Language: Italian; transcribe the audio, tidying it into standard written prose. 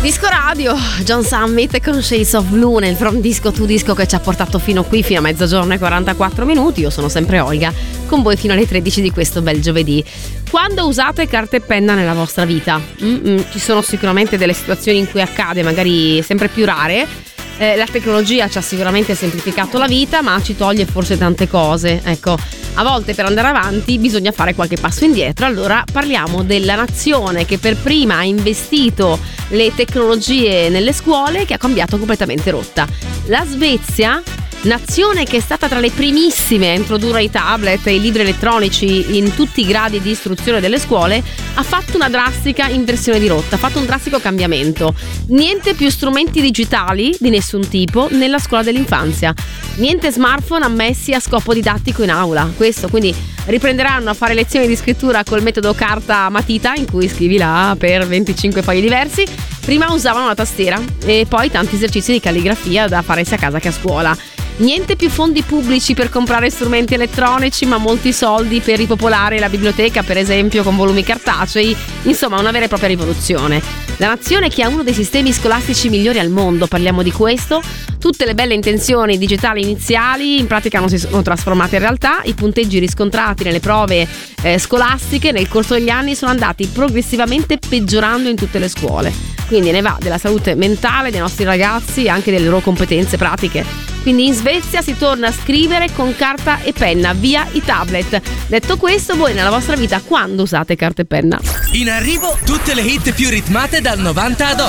Disco Radio, John Summit con Shades of Blue nel From Disco to Disco che ci ha portato fino a mezzogiorno e 44 minuti. Io sono sempre Olga, con voi fino alle 13 di questo bel giovedì. Quando usate carta e penna nella vostra vita? Ci sono sicuramente delle situazioni in cui accade, magari sempre più rare. La tecnologia ci ha sicuramente semplificato la vita, ma ci toglie forse tante cose. Ecco, a volte per andare avanti bisogna fare qualche passo indietro. Allora parliamo della nazione che per prima ha investito le tecnologie nelle scuole, che ha cambiato completamente rotta. La Svezia, nazione che è stata tra le primissime a introdurre i tablet e i libri elettronici in tutti i gradi di istruzione delle scuole, ha fatto una drastica inversione di rotta, ha fatto un drastico cambiamento. Niente più strumenti digitali di nessun tipo nella scuola dell'infanzia, niente smartphone ammessi a scopo didattico in aula. Questo, quindi riprenderanno a fare lezioni di scrittura col metodo carta matita, in cui scrivi la A per 25 fogli diversi. Prima usavano la tastiera e poi tanti esercizi di calligrafia da fare sia a casa che a scuola. Niente più fondi pubblici per comprare strumenti elettronici, ma molti soldi per ripopolare la biblioteca, per esempio, con volumi cartacei. Insomma, una vera e propria rivoluzione. La nazione che ha uno dei sistemi scolastici migliori al mondo, parliamo di questo. Tutte le belle intenzioni digitali iniziali in pratica non si sono trasformate in realtà. I punteggi riscontrati nelle prove scolastiche nel corso degli anni sono andati progressivamente peggiorando in tutte le scuole. Quindi ne va della salute mentale dei nostri ragazzi e anche delle loro competenze pratiche. Quindi in Svezia si torna a scrivere con carta e penna, via i tablet. Detto questo, voi nella vostra vita quando usate carta e penna? In arrivo tutte le hit più ritmate dal 90 ad oggi.